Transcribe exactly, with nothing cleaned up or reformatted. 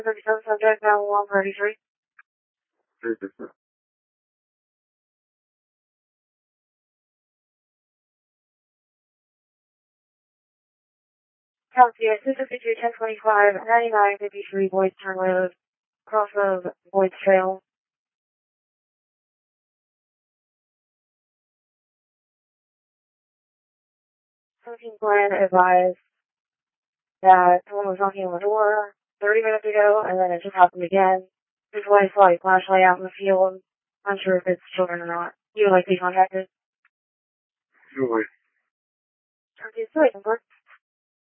thirty-seven subject, now one thirty-three. thirty-six. Calcia, two fifty-two, ten twenty-five, ninety-nine fifty-three, Boyd's Turn Road, cross of Boyd's Trail. seventeen Glen advised that someone was knocking on the door thirty minutes ago, and then it just happened again. His wife's like flashlight out in the field. I'm sure if it's children or not. You would like to be contacted? Julie. Okay, so wait,